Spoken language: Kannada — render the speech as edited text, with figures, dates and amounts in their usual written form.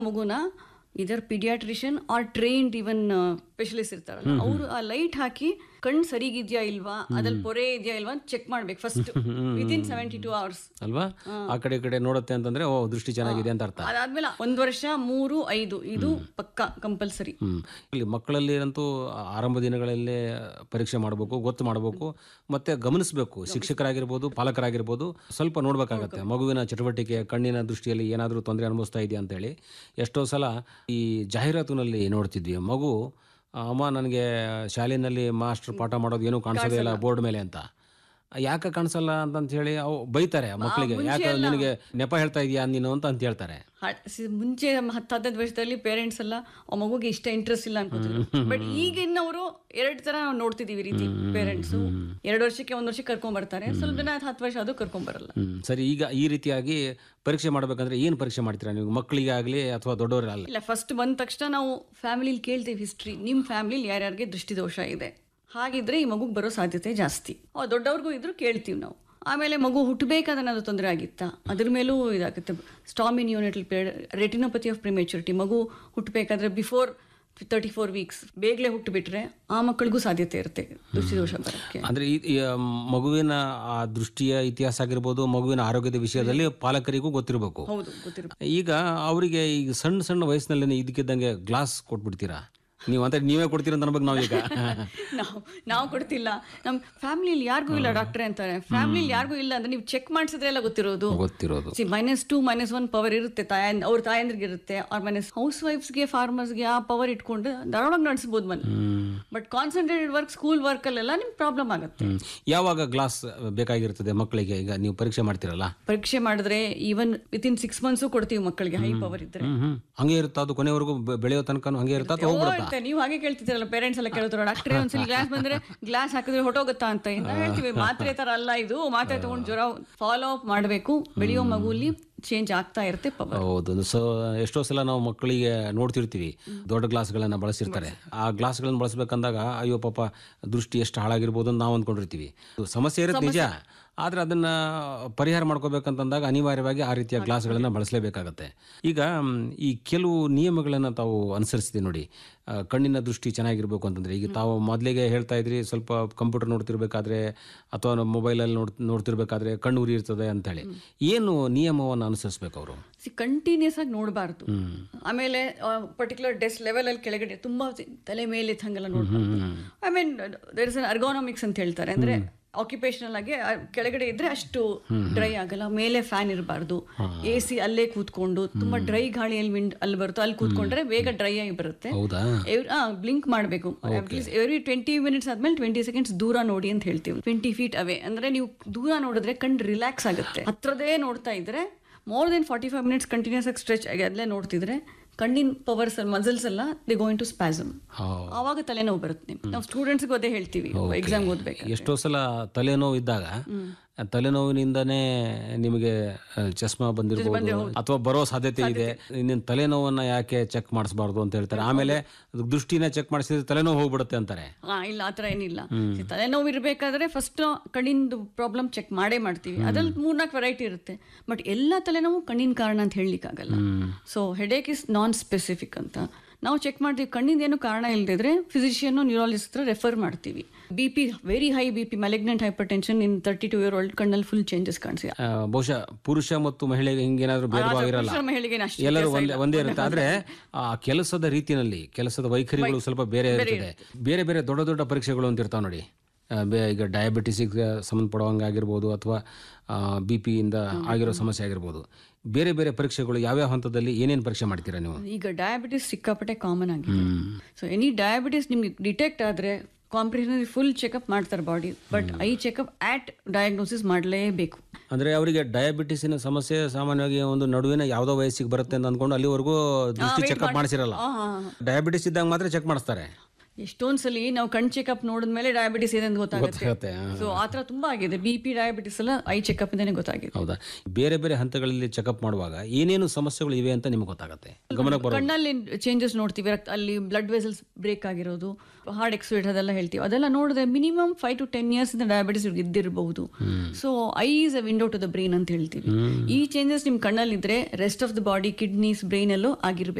ಮಗುನ ಇದರ್ paediatrician are trained even specialist ಇರ್ತಾರಲ್ಲ, ಅವರು ಆ ಲೈಟ್ ಹಾಕಿ ಕಣ್ಣು ಸರಿಗಿದ್ಯಾ ಇಲ್ವಾ, ಅದ್ರಲ್ಲಿ ಪೊರೆ ಇದೆಯಾ ಇಲ್ವಾ ಅಂತ ಚೆಕ್ ಮಾಡ್ಬೇಕು ಫಸ್ಟ್ ವಿದಿನ್ 72 hours ಅಲ್ವಾ. ಆ ಕಡೆ ಈ ಕಡೆ ನೋಡುತ್ತೆ ಅಂತಂದ್ರೆ ಓ ದೃಷ್ಟಿ ಚೆನ್ನಾಗಿದೆ ಅಂತ ಅರ್ಥ. ಅದಾದ್ಮೇಲೆ 1 ವರ್ಷ 3, 5 ಇದು ಪಕ್ಕಾ ಕಂಪಲ್ಸರಿ. ಇಲ್ಲಿ ಮಕ್ಕಳಲ್ಲಿ ಅಂತೂ ಆರಂಭ ದಿನಗಳಲ್ಲೇ ಪರೀಕ್ಷೆ ಮಾಡಬೇಕು, ಗೊತ್ತು ಮಾಡಬೇಕು, ಮತ್ತೆ ಗಮನಿಸಬೇಕು. ಶಿಕ್ಷಕರಾಗಿರ್ಬೋದು, ಪಾಲಕರಾಗಿರ್ಬೋದು, ಸ್ವಲ್ಪ ನೋಡ್ಬೇಕಾಗತ್ತೆ ಮಗುವಿನ ಚಟುವಟಿಕೆ, ಕಣ್ಣಿನ ದೃಷ್ಟಿಯಲ್ಲಿ ಏನಾದರೂ ತೊಂದರೆ ಅನುಭವಿಸ್ತಾ ಇದೆಯಾ ಅಂತೇಳಿ. ಎಷ್ಟೋ ಸಲ ಈ ಜಾಹೀರಾತಿನಲ್ಲಿ ನೋಡ್ತಿದ್ವಿ, ಮಗು ಅಮ್ಮ ನನಗೆ ಶಾಲೆಯಲ್ಲಿ ಮಾಸ್ಟರ್ ಪಾಠ ಮಾಡೋದು ಏನೂ ಕಾಣಿಸೋದೇ ಇಲ್ಲ ಬೋರ್ಡ್ ಮೇಲೆ ಅಂತ. ಯಾಕೆ ಕಾಣಿಸಲ್ಲ ಅಂತ ಹೇಳಿ ಅವು ಬೈತಾರೆ ಮಕ್ಕಳಿಗೆ, ಯಾಕೆ ನಿನಗೆ ನೆಪ ಹೇಳ್ತಾ ಇದೀಯಾ ನೀನು ಅಂತ ಹೇಳ್ತಾರೆ. ಮುಂಚೆ 10-15 ವರ್ಷದಲ್ಲಿ ಪೇರೆಂಟ್ಸ್ ಎಲ್ಲ ಆ ಮಗುಗೆ ಇಷ್ಟ ಇಂಟ್ರೆಸ್ಟ್ ಇಲ್ಲ ಅನ್ಕೋತಿದ್ರು. ಬಟ್ ಈಗಿನವರು 2 ತರ ನಾವು ನೋಡ್ತಿದೀವಿ ರೀತಿ. ಪೇರೆಂಟ್ಸ್ 2 ವರ್ಷಕ್ಕೆ 1 ವರ್ಷಕ್ಕೆ ಕರ್ಕೊಂಡ್ ಬರ್ತಾರೆ, ಸ್ವಲ್ಪ ದಿನ 10 ವರ್ಷ ಅದು ಕರ್ಕೊಂಡ್ ಬರಲ್ಲ. ಸರಿ, ಈಗ ಈ ರೀತಿಯಾಗಿ ಪರೀಕ್ಷೆ ಮಾಡ್ಬೇಕಂದ್ರೆ ಏನ್ ಪರೀಕ್ಷೆ ಮಾಡ್ತೀರಾ ನೀವು, ಮಕ್ಕಳಿಗೆ ಆಗ್ಲಿ ಅಥವಾ ದೊಡ್ಡವರಲ್ಲ? ಇಲ್ಲ, ಫಸ್ಟ್ ಬಂದ ತಕ್ಷಣ ನಾವು ಫ್ಯಾಮಿಲಿಲಿ ಕೇಳ್ತೀವಿ ಹಿಸ್ಟ್ರಿ. ನಿಮ್ ಫ್ಯಾಮಿಲಿ ಯಾರ್ಯಾರಿಗೆ ದೃಷ್ಟಿದೋಷ ಇದೆ, ಹಾಗಿದ್ರೆ ಈ ಮಗುಗೆ ಬರೋ ಸಾಧ್ಯತೆ ಜಾಸ್ತಿ. ದೊಡ್ಡವ್ರಿಗೂ ಇದ್ರು ಕೇಳ್ತೀವಿ ನಾವು. ಆಮೇಲೆ ಮಗು ಹುಟ್ಟಬೇಕಾದ್ರೆ ಏನಾದ್ರು ತೊಂದರೆ ಆಗಿತ್ತಾ, ಅದ್ರ ಮೇಲೂ ಇದಾಗುತ್ತೆ. Swami neonatal period, retinopathy of prematurity, ಮಗು ಹುಟ್ಟಬೇಕಾದ್ರೆ ಬಿಫೋರ್ 34 weeks ಬೇಗಲೇ ಹುಟ್ಟುಬಿಟ್ರೆ ಆ ಮಕ್ಕಳಿಗೂ ಸಾಧ್ಯತೆ ಇರುತ್ತೆ ದೃಷ್ಟಿದೋಷ ಬರೋಕ್ಕೆ. ಅಂದ್ರೆ ಈ ಮಗುವಿನ ಆ ದೃಷ್ಟಿಯ ಇತಿಹಾಸ ಆಗಿರ್ಬೋದು, ಮಗುವಿನ ಆರೋಗ್ಯದ ವಿಷಯದಲ್ಲಿ ಪಾಲಕರಿಗೂ ಗೊತ್ತಿರಬೇಕು. ಹೌದು, ಗೊತ್ತಿರಬೇಕು. ಈಗ ಅವರಿಗೆ ಈಗ ಸಣ್ಣ ಸಣ್ಣ ವಯಸ್ಸಿನಲ್ಲಿ ಇದಕ್ಕಿದ್ದಂಗೆ ಗ್ಲಾಸ್ ಕೊಟ್ಬಿಡ್ತೀರಾ ನೀವು? ಅಂದ್ರೆ ನೀವೇ ಕೊಡ್ತೀರ ಅಂತ ಅನ್ಬೇಕು. ನಾವೀಗ ನಾವು ಕೊಡ್ತಿಲ್ಲ, ನಮ್ಮ ಫ್ಯಾಮಿಲಿಯಲ್ಲಿ ಯಾರಿಗೂ ಇಲ್ಲ ಡಾಕ್ಟ್ರೆ ಅಂತಾರೆ. ಫ್ಯಾಮಿಲಿಯಲ್ಲಿ ಯಾರಿಗೂ ಇಲ್ಲ ಅಂದ್ರೆ ನೀವು ಚೆಕ್ ಮಾಡಿಸಿದ್ರೆ ಎಲ್ಲ ಗೊತ್ತಿರೋದು. -2 -1 ಪವರ್ ಇರುತ್ತೆ ಅವ್ರ ತಾಯಂದ್ರಿಗೆ ಇರುತ್ತೆ. ಅವ್ರ ಮನೆ ಹೌಸ್ ವೈಫ್ಸ್ಗೆ, ಫಾರ್ಮರ್ಸ್ಗೆ ಆ ಪವರ್ ಇಟ್ಕೊಂಡು ಧಾರಾಳವಾಗಿ ನಡೆಸಬಹುದು ಮನೆ. But concentrated work, school work ಅಲ್ಲೆಲ್ಲ ನಿಮ್ಗೆ ಪ್ರಾಬ್ಲಮ್ ಆಗುತ್ತೆ. ಯಾವಾಗ ಗ್ಲಾಸ್ ಬೇಕಾಗಿರ್ತದೆ ಮಕ್ಕಳಿಗೆ? ಈಗ ನೀವು ಪರೀಕ್ಷೆ ಮಾಡ್ತಿರಲ್ಲ, ಪರೀಕ್ಷೆ ಮಾಡಿದ್ರೆ ಈವನ್ ವಿತಿನ್ 6 months ಕೊಡ್ತೀವಿ ಮಕ್ಕಳಿಗೆ ಹೈ ಪವರ್ ಇದ್ರೆ. ಹಂಗೆ ಇರುತ್ತಾ ಅದು ಕೊನೆವರೆಗೂ ಬೆಳೆಯೋ ತನಕ ಹಂಗೆ ಇರುತ್ತಾ? ನೀವು ಹಾಗೆ ಕೇಳ್ತಿದ್ದೀರಲ್ಲ, ಪೇರೆಂಟ್ಸ್ ಎಲ್ಲ ಕೇಳ್ತಾರ, ಡಾಕ್ಟ್ರೇ ಒಂದ್ಸಲ ಗ್ಲಾಸ್ ಬಂದ್ರೆ ಗ್ಲಾಸ್ ಹಾಕಿದ್ರೆ ಹೊಟ್ಟೋಗುತ್ತಾ ಅಂತ ಹೇಳ್ತೀವಿ. ಮಾತ್ರೆ ತರ ಅಲ್ಲ ಇದು, ಮಾತ್ರೆ ತಗೊಂಡು ಜ್ವರ ಫಾಲೋ ಅಪ್ ಮಾಡಬೇಕು. ಬೆಳೆಯೋ ಮಗುಲಿ ಚೇಂಜ್ ಆಗ್ತಾ ಇರುತ್ತೆ ಪವರ್. ಹೌದು. ಸೊ ಎಷ್ಟೋ ಸಲ ನಾವು ಮಕ್ಕಳಿಗೆ ನೋಡ್ತಿರ್ತೀವಿ ದೊಡ್ಡ ಗ್ಲಾಸ್ಗಳನ್ನ ಬಳಸಿರ್ತಾರೆ. ಆ ಗ್ಲಾಸ್ಗಳನ್ನ ಬಳಸಬೇಕಂದಾಗ ಅಯ್ಯೋ ಪಾಪ ದೃಷ್ಟಿ ಎಷ್ಟು ಹಾಳಾಗಿರ್ಬೋದು ಅಂತ ನಾವು ಅಂದ್ಕೊಂಡಿರ್ತೀವಿ. ಸಮಸ್ಯೆ ಇರುತ್ತೆ ನಿಜ, ಆದ್ರೆ ಅದನ್ನ ಪರಿಹಾರ ಮಾಡ್ಕೋಬೇಕಂತಂದಾಗ ಅನಿವಾರ್ಯವಾಗಿ ಆ ರೀತಿಯ ಗ್ಲಾಸ್ಗಳನ್ನ ಬಳಸಲೇಬೇಕಾಗತ್ತೆ. ಈಗ ಈ ಕೆಲವು ನಿಯಮಗಳನ್ನ ತಾವು ಅನುಸರಿಸಿದೆ ನೋಡಿ, ಕಣ್ಣಿನ ದೃಷ್ಟಿ ಚೆನ್ನಾಗಿರ್ಬೇಕು ಅಂತಂದ್ರೆ. ಈಗ ತಾವು ಮೊದಲಿಗೆ ಹೇಳ್ತಾ ಇದ್ರಿ, ಸ್ವಲ್ಪ ಕಂಪ್ಯೂಟರ್ ನೋಡ್ತಿರ್ಬೇಕಾದ್ರೆ ಅಥವಾ ಮೊಬೈಲಲ್ಲಿ ನೋಡ್ತಿರ್ಬೇಕಾದ್ರೆ ಕಣ್ಣು ಉರಿ ಇರ್ತದೆ ಅಂತೇಳಿ. ಏನು ನಿಯಮವನ್ನು ಅನುಸರಿಸಬೇಕು ಅವರು? ಕಂಟಿನ್ಯೂಸ್ ಆಗಿ ನೋಡಬಾರ್ದು. ಆಮೇಲೆ ಪರ್ಟಿಕ್ಯುಲರ್ ಡೆಸ್ಕ್ ಲೆವೆಲ್ ಅಲ್ಲಿ ಕೆಳಗಡೆ ತುಂಬಾ ತಲೆ ಮೇಲೆ ಹಂಗೆಲ್ಲ ನೋಡ್ಬಾರ್ದು. I mean there is an ಅರ್ಗೋನಾಮಿಕ್ಸ್ ಅಂತ ಹೇಳ್ತಾರೆ. ಅಂದ್ರೆ ಆಕ್ಯುಪೇಷನಲ್ ಆಗಿ ಕೆಳಗಡೆ ಇದ್ರೆ ಅಷ್ಟು ಡ್ರೈ ಆಗಲ್ಲ. ಮೇಲೆ ಫ್ಯಾನ್ ಇರಬಾರ್ದು, AC ಅಲ್ಲೇ ಕೂತ್ಕೊಂಡು ತುಂಬಾ ಡ್ರೈ ಗಾಳಿಯಲ್ಲಿ ವಿಂಡ್ ಅಲ್ಲಿ ಬರುತ್ತೋ ಅಲ್ಲಿ ಕೂತ್ಕೊಂಡ್ರೆ ಬೇಗ ಡ್ರೈ ಆಗಿ ಬರುತ್ತೆ. ಬ್ಲಿಂಕ್ ಮಾಡಬೇಕು. ಅಟ್ಲೀಸ್ಟ್ ಎವ್ರಿ 20 minutes ಆದ್ಮೇಲೆ 20 seconds ದೂರ ನೋಡಿ ಅಂತ ಹೇಳ್ತೀವಿ. 20 feet ಅವೇ. ಅಂದ್ರೆ ನೀವು ದೂರ ನೋಡಿದ್ರೆ ಕಣ್ಣು ರಿಲ್ಯಾಕ್ಸ್ ಆಗುತ್ತೆ. ಹತ್ರದೇ ನೋಡ್ತಾ ಇದ್ರೆ more than 45 minutes ಕಂಟಿನ್ಯೂಸ್ ಆಗಿ ಸ್ಟ್ರೆಚ್ ಆಗಿ ಅಲ್ಲೇ ನೋಡ್ತಿದ್ರೆ ಕಣ್ಣಿನ ಪವರ್ಸ್ ಮಸಲ್ಸ್ ಎಲ್ಲ ದೇ ಗೋಯಿಂಗ್ ಟು ಸ್ಪಾಸಮ್. ಆವಾಗ ತಲೆನೋವು ಬರುತ್ತೆ. ನಾವು ಸ್ಟೂಡೆಂಟ್ಸ್ಗೂ ಅದೇ ಹೇಳ್ತೀವಿ ಎಕ್ಸಾಮ್ ಓದ್ಬೇಕು. ಎಷ್ಟೋ ಸಲ ತಲೆನೋವು ಇದ್ದಾಗ ತಲೆನೋವಿನಿಂದನೇ ನಿಮಗೆ ಚಸ್ಮಾ ಬಂದಿರಬಹುದು ಅಥವಾ ಬರೋ ಸಾಧ್ಯತೆ ಇದೆ. ನಿನ್ನ ತಲೆನೋವನ್ನ ಯಾಕೆ ಚೆಕ್ ಮಾಡಿಸಬಾರ್ದು ಅಂತ ಹೇಳ್ತಾರೆ. ಆಮೇಲೆ ದೃಷ್ಟಿನ ಚೆಕ್ ಮಾಡಿಸಿದ್ರೆ ತಲೆನೋವು ಹೋಗ್ಬಿಡುತ್ತೆ ಅಂತಾರೆ. ಇಲ್ಲ, ಆತರ ಏನಿಲ್ಲ. ತಲೆನೋವು ಇರಬೇಕಾದ್ರೆ ಫಸ್ಟ್ ಕಣ್ಣಿನ ಪ್ರಾಬ್ಲಮ್ ಚೆಕ್ ಮಾಡೇ ಮಾಡ್ತೀವಿ. ಅದ್ರಲ್ಲಿ 3-4 ವೆರೈಟಿ ಇರುತ್ತೆ. ಬಟ್ ಎಲ್ಲ ತಲೆನೋವು ಕಣ್ಣಿನ ಕಾರಣ ಅಂತ ಹೇಳಲಿಕ್ಕಾಗಲ್ಲ. So headache is non specific ಅಂತ ನಾವು ಚೆಕ್ ಮಾಡ್ತೀವಿ. ಕಣ್ಣಿಂದ ಏನು ಕಾರಣ ಇಲ್ಲದಿದ್ರೆ ಫಿಸಿಷಿಯನ್, ನ್ಯೂರಾಲಜಿಸ್ಟ್ ಹತ್ರ ರೆಫರ್ ಮಾಡ್ತೀವಿ. BP, very high BP, malignant hyper tension ಇನ್ 32-year-old ಕಣ್ಣಲ್ಲಿ ಫುಲ್ ಚೇಂಜಸ್ ಕಾಣಿಸಿ. ಬಹುಶಃ ಪುರುಷ ಮತ್ತು ಮಹಿಳೆಗೆ ಹಿಂಗೇನಾದ್ರೂ ಭೇದವಾಗಿರಲ್ಲ, ಎಲ್ಲರೂ ಒಂದೇ ಇರುತ್ತೆ. ಆದ್ರೆ ಆ ಕೆಲಸದ ರೀತಿಯಲ್ಲಿ ಕೆಲಸದ ವೈಖರಿಗಳು ಸ್ವಲ್ಪ ಬೇರೆ ಇರ್ತದೆ. ಬೇರೆ ಬೇರೆ ದೊಡ್ಡ ದೊಡ್ಡ ಪರೀಕ್ಷೆಗಳು ಅಂತ ಇರ್ತಾವೆ ನೋಡಿ. ಈಗ ಡಯಾಬಿಟಿಸ್ಗೆ ಸಂಬಂಧಪಡುವಂಗಾಗಿರ್ಬೋದು ಅಥವಾ BP ಇಂದ ಆಗಿರೋ ಸಮಸ್ಯೆ ಆಗಿರ್ಬೋದು. ಬೇರೆ ಬೇರೆ ಪರೀಕ್ಷೆಗಳು ಯಾವ್ಯಾವ ಹಂತದಲ್ಲಿ ಏನೇನು ಪರೀಕ್ಷೆ ಮಾಡ್ತೀರಾ ನೀವು? ಈಗ ಡಯಾಬಿಟಿಸ್ ಸಿಕ್ಕಾಪಟ್ಟೆ ಕಾಮನ್ ಆಗಿದೆ. ಸೊ ಎನಿ ಡಯಾಬಿಟಿಸ್ ನಿಮ್ಗೆ ಡಿಟೆಕ್ಟ್ ಆದ್ರೆ ಕಾಂಪ್ರಿಹೆನ್ಸಿವ್ ಫುಲ್ ಚೆಕಪ್ ಮಾಡ್ತಾರೆ body. But I checkup at diagnosis ಮಾಡಲೇಬೇಕು. ಅಂದ್ರೆ ಅವರಿಗೆ ಡಯಾಬಿಟಿಸಿನ ಸಮಸ್ಯೆ ಸಾಮಾನ್ಯವಾಗಿ ಒಂದು ನಡುವಿನ ಯಾವುದೋ ವಯಸ್ಸಿಗೆ ಬರುತ್ತೆ ಅಂತ ಅಂದ್ಕೊಂಡು ಅಲ್ಲಿವರೆಗೂ ದೃಷ್ಟಿ ಚೆಕಪ್ ಮಾಡಿಸಿರಲ್ಲ. ಡಯಾಬಿಟಿಸ್ ಇದ್ದಾಗ ಮಾತ್ರ ಚೆಕ್ ಮಾಡಿಸ್ತಾರೆ. ಎಷ್ಟೊಂದ್ಸಲಿ ನಾವು ಕಣ್ ಚೆಕಪ್ ನೋಡಿದ್ಮೇಲೆ ಡಯಾಬಿಟಿಸ್ ಇದೆ ಅಂತ ಗೊತ್ತಾಗುತ್ತೆ. ಗೊತ್ತಾಗುತ್ತೆ. ಸೊ ಆ ಥರ ತುಂಬಾ ಆಗಿದೆ. BP ಡಯಾಬಿಟಿಸ್ ಎಲ್ಲ ಐ ಚೆಕಪ್ ಇಂದಾನೆ ಗೊತ್ತಾಗಿದೆ. ಹೌದಾ? ಬೇರೆ ಬೇರೆ ಹಂತಗಳಲ್ಲಿ ಚೆಕಪ್ ಮಾಡುವಾಗ ಏನೇನು ಸಮಸ್ಯೆಗಳು ಇವೆ ಅಂತ ನಿಮ್ಗೆ ಗೊತ್ತಾಗುತ್ತೆ? ಗಮನಕ್ಕೆ ಬರೋ ಕಣ್ಣಲ್ಲಿ ಚೇಂಜಸ್ ನೋಡ್ತೀವಿ, ಅಲ್ಲಿ ಬ್ಲಡ್ ವೆಸಲ್ಸ್ ಬ್ರೇಕ್ ಆಗಿರೋದು, ಹಾರ್ಟ್ ಎಕ್ಸ್ವೇಟ್ ಅದೆಲ್ಲ ಹೇಳ್ತೀವಿ. ಅದೆಲ್ಲ ನೋಡಿದ್ರೆ ಮಿನಿಮಮ್ 5 to 10 years ಇಂದ diabetes ಇದ್ದಿರಬಹುದು. So I is a window to the brain ಅಂತ ಹೇಳ್ತೀವಿ. ಈ ಚೇಂಜಸ್ ನಿಮ್ ಕಣ್ಣಲ್ಲಿದ್ರೆ rest of the body, kidneys, brain ಎಲ್ಲೂ ಆಗಿರ್ಬೇಕು.